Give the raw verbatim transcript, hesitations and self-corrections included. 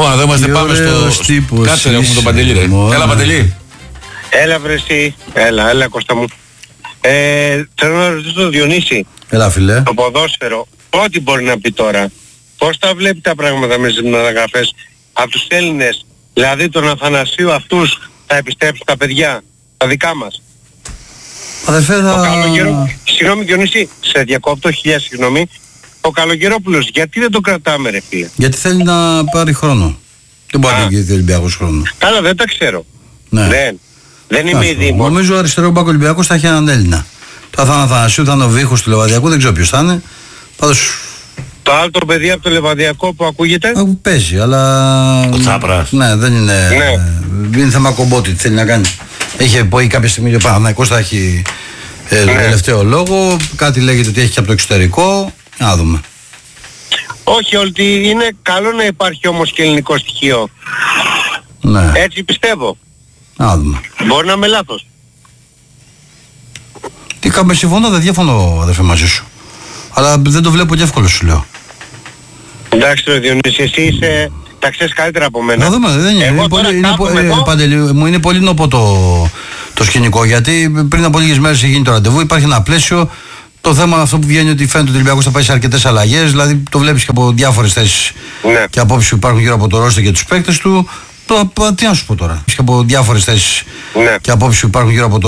Λοιπόν, εδώ είμαστε, πάμε στο... Κάτσε ρε, έχουμε τον Παντελή ρε. Έλα Παντελή. Έλα βρε εσύ. Έλα, έλα Κώστα μου. Ε, θέλω να ρωτήσω τον Διονύση. Έλα φίλε. Το ποδόσφαιρο, ό,τι μπορεί να πει τώρα. Πώς τα βλέπει τα πράγματα με τις μεταγραφές από τους Έλληνες, δηλαδή τον Αθανασίου αυτούς θα επιστρέψουν τα παιδιά, τα δικά μας. Αδερφέ θα... Ο Καλογερό... Συγγνώμη Διονύση, σε διακόπτω, χιλιά συγγνώμη. Ο Καλογερόπουλος, γιατί δεν τον κρατάμε ρε φίλε? Γιατί θέλει να πάρει χρόνο. Δεν μπορεί να γίνει Ολυμπιακός χρόνο. Καλά, δεν τα ξέρω. Ναι. Δεν, δεν είμαι η Δήμο. Νομίζω αριστερό μπακ Ολυμπιακός θα έχει έναν Έλληνα. Το Αθανασίου θα είναι ο Βίχος του Λεβαδιακού, δεν ξέρω ποιος θα είναι. Πάντως... Το άλλο το παιδί από το Λεβαδιακό που ακούγεται. Που παίζει, αλλά... Ο Τσάπρας. Ναι, δεν είναι... Ναι. Είναι θέμα κομπότη, τι θέλει να κάνει. Έχει πει κάποια στιγμή ο Παναθηναϊκός θα έχει ε, ναι. τελευταίο λόγο. Κάτι λέγεται ότι έχει και από το εξωτερικό. Να δούμε. Όχι, ότι είναι καλό να υπάρχει όμως και ελληνικό στοιχείο. Ναι. Έτσι πιστεύω. Να δούμε. Μπορεί να είμαι λάθος. Τι κάνουμε, συμφωνώ, δεν διαφωνώ αδερφέ μαζί σου. Αλλά δεν το βλέπω και εύκολο σου λέω. Εντάξει ρε Διονύση, εσύ είσαι... τα ξέρεις καλύτερα από μένα. Να δούμε, δεν είναι. Είναι πολύ, είναι, ε, Παντελή, μου είναι πολύ νοπό το, το σκηνικό, γιατί πριν από λίγες μέρες έχει γίνει το ραντεβού, υπάρχει ένα πλαίσιο. Το θέμα αυτό που βγαίνει ότι φαίνεται ότι ο Ολυμπιακός θα πάει σε αρκετές αλλαγές, δηλαδή το βλέπεις και από διάφορες θέσεις ναι. και απόψεις που υπάρχουν γύρω από το ρόστερ και τους παίκτες του. Το, τι να σου πω τώρα, και από διάφορες θέσεις ναι. και απόψεις που υπάρχουν γύρω από το